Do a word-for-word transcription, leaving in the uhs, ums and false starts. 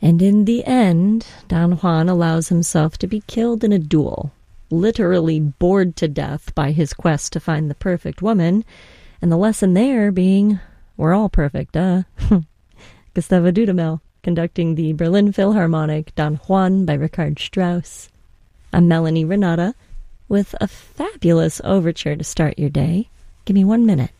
And in the end, Don Juan allows himself to be killed in a duel, literally bored to death by his quest to find the perfect woman, and the lesson there being, we're all perfect, duh. Gustavo Dudamel conducting the Berlin Philharmonic Don Juan by Richard Strauss. I'm Melanie Renata with a fabulous overture to start your day. Give me one minute.